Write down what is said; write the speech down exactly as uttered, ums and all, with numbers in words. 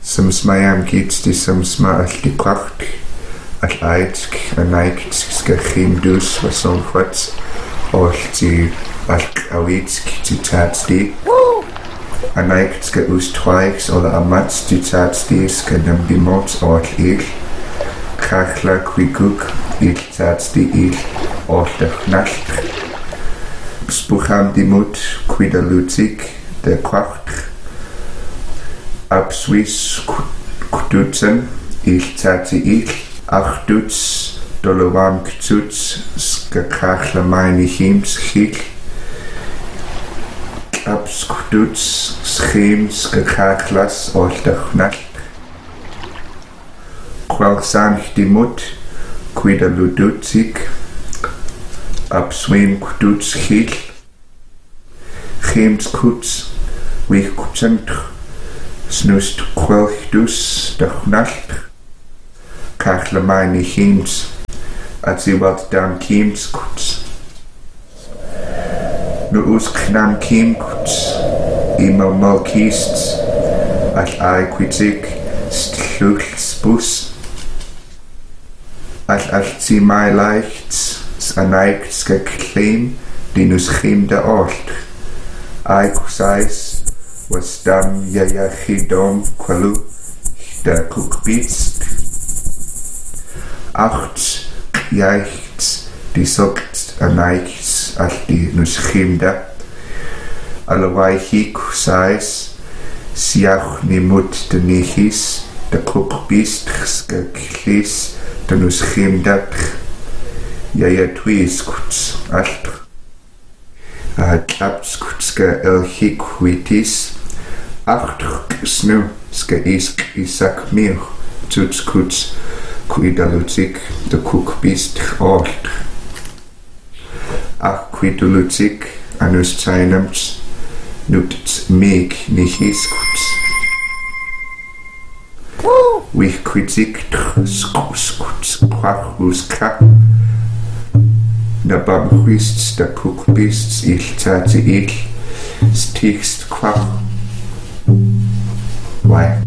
Som smayam gits di som sma alliqart al-aitsk anaikts ska khimdus wason khwats olti al-awitsk titatsti anaikts ska ustwaiks ola amats titatsti ska dambimots ol-il khachla kwiguk il-tatsti il ol-dekhnalt spucham dimut kwidalutik de kwart ab Swiss kdutzen il tati il achduts dolovam ktuts skakachla meine hims khik ab skduts schim skakachlas oltachnat kwalsan dimut kwidaludutsik ab swim kduts khik khims kuts wich kutsent snust kwelchdus dechnalt kachlamani hims at sie wat dam kims kuts nu us knam kim kuts imal mal kists at ai kwitik stluchsbus at at sie mai leicht anaik skaklein dinus chim de ort ai kusais was dam yaya khidom kwalu da kukbits acht yachts die sokt anaikts alti nuschimda alawai hik sais siach nimut de nihis da kukbits skaklis da nuschimda yaya twis kuts alt a klaps kutska el hikwitis acht snu ska isk isak mir tuts kuts kuidalutik de kukbist alt ach kuidalutik anus tsainams nuts meg nihis kuts wich kwitik skus kuts kwachus ka da babhuists da kukbists il tati il stigst kwach why